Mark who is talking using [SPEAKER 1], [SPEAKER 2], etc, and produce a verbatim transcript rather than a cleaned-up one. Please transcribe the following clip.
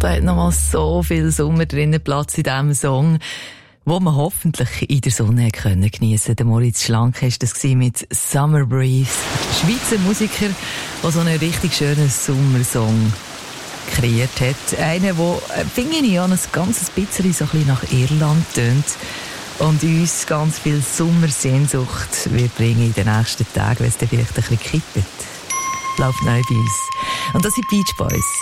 [SPEAKER 1] da hat nochmal so viel Sommer drinnen Platz in diesem Song, wo man hoffentlich in der Sonne können geniessen. Der Moritz Schlank war das mit Summer Breeze. Schweizer Musiker, der so einen richtig schönen Sommersong kreiert hat. Einer, der, finde ich, ein ganzes bisschen so ein bisschen nach Irland tönt und uns ganz viel Sommersehnsucht wird bringen in den nächsten Tagen, wenn es dann vielleicht ein bisschen kippt. Läuft neu bei uns. Und das sind Beach Boys.